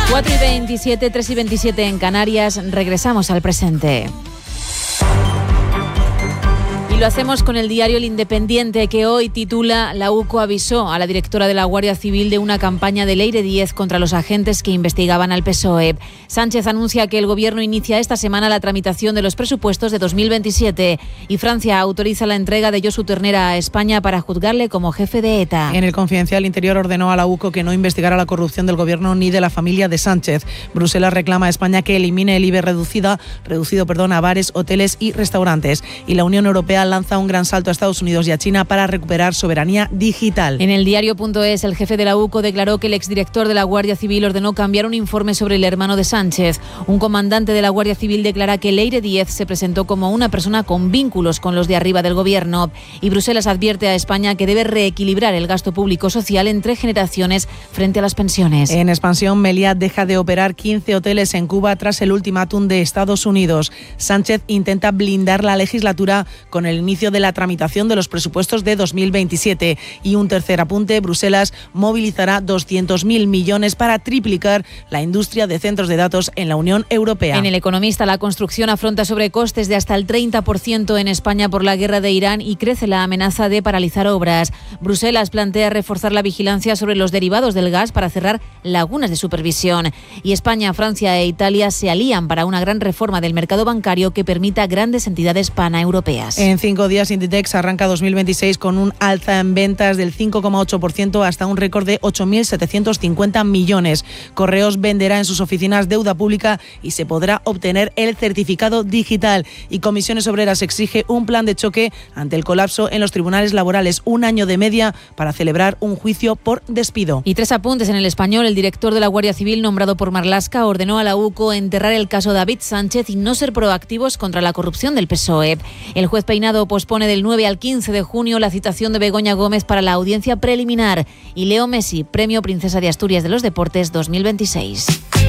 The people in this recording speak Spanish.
4:27, 3:27 en Canarias. Regresamos al presente. Lo hacemos con el diario El Independiente, que hoy titula: La UCO avisó a la directora de la Guardia Civil de una campaña de Leire 10 contra los agentes que investigaban al PSOE. Sánchez anuncia que el gobierno inicia esta semana la tramitación de los presupuestos de 2027 y Francia autoriza la entrega de Josu Ternera a España para juzgarle como jefe de ETA. En el Confidencial, Interior ordenó a la UCO que no investigara la corrupción del gobierno ni de la familia de Sánchez. Bruselas reclama a España que elimine el IBE reducido a bares, hoteles y restaurantes. Y la Unión Europea lanza un gran salto a Estados Unidos y a China para recuperar soberanía digital. En el diario.es, el jefe de la UCO declaró que el exdirector de la Guardia Civil ordenó cambiar un informe sobre el hermano de Sánchez. Un comandante de la Guardia Civil declara que Leire 10 se presentó como una persona con vínculos con los de arriba del gobierno. Y Bruselas advierte a España que debe reequilibrar el gasto público social entre generaciones frente a las pensiones. En expansión, Meliá deja de operar 15 hoteles en Cuba tras el ultimátum de Estados Unidos. Sánchez intenta blindar la legislatura con el inicio de la tramitación de los presupuestos de 2027. Y un tercer apunte: Bruselas movilizará 200.000 millones para triplicar la industria de centros de datos en la Unión Europea. En El Economista, la construcción afronta sobrecostes de hasta el 30% en España por la guerra de Irán y crece la amenaza de paralizar obras. Bruselas plantea reforzar la vigilancia sobre los derivados del gas para cerrar lagunas de supervisión. Y España, Francia e Italia se alían para una gran reforma del mercado bancario que permita grandes entidades paneuropeas. En 5 días, Inditex arranca 2026 con un alza en ventas del 5,8% hasta un récord de 8.750 millones. Correos venderá en sus oficinas deuda pública y se podrá obtener el certificado digital. Y Comisiones Obreras exige un plan de choque ante el colapso en los tribunales laborales, 1 año de media para celebrar un juicio por despido. Y 3 apuntes en El Español. El director de la Guardia Civil, nombrado por Marlaska, ordenó a la UCO enterrar el caso David Sánchez y no ser proactivos contra la corrupción del PSOE. El juez Peinado pospone del 9 al 15 de junio la citación de Begoña Gómez para la audiencia preliminar. Y Leo Messi, Premio Princesa de Asturias de los Deportes 2026.